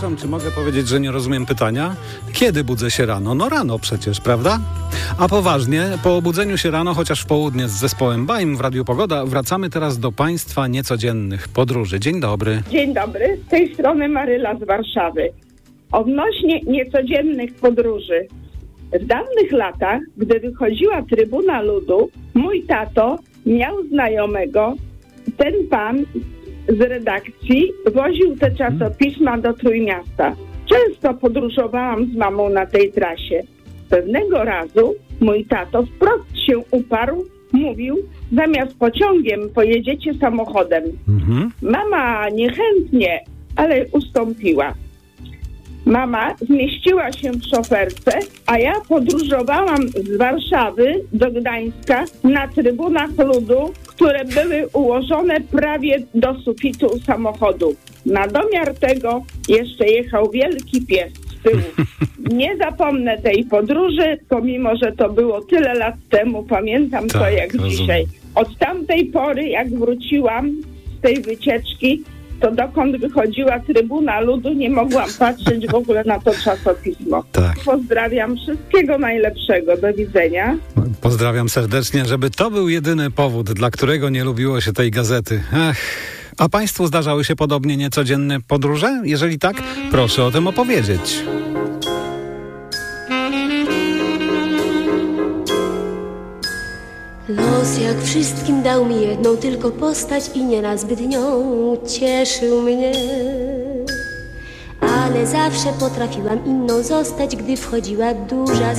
Przepraszam, czy mogę powiedzieć, że nie rozumiem pytania? Kiedy budzę się rano? No rano przecież, prawda? A poważnie, po obudzeniu się rano, chociaż w południe z zespołem BAIM w Radiu Pogoda, wracamy teraz do Państwa niecodziennych podróży. Dzień dobry. Dzień dobry, z tej strony Maryla z Warszawy. Odnośnie niecodziennych podróży. W dawnych latach, gdy wychodziła Trybuna Ludu, mój tato miał znajomego. Ten pan z redakcji woził te czasopisma do Trójmiasta. Często podróżowałam z mamą na tej trasie. Pewnego razu mój tato wprost się uparł, mówił, zamiast pociągiem pojedziecie samochodem. Mama niechętnie, ale ustąpiła. Mama zmieściła się w szoferce, a ja podróżowałam z Warszawy do Gdańska na Trybunach Ludu, które były ułożone prawie do sufitu samochodu. Na domiar tego jeszcze jechał wielki pies z tyłu. Nie zapomnę tej podróży, pomimo że to było tyle lat temu, pamiętam to jak dzisiaj. Od tamtej pory, jak wróciłam z tej wycieczki, to dokąd wychodziła Trybuna Ludu, nie mogłam patrzeć w ogóle na to czasopismo. Tak. Pozdrawiam, wszystkiego najlepszego, do widzenia. Pozdrawiam serdecznie, żeby to był jedyny powód, dla którego nie lubiło się tej gazety. A Państwu zdarzały się podobnie niecodzienne podróże? Jeżeli tak, proszę o tym opowiedzieć. Los jak wszystkim dał mi jedną tylko postać i nieraz zbyt nią cieszył mnie. Ale zawsze potrafiłam inną zostać, gdy wchodziła duża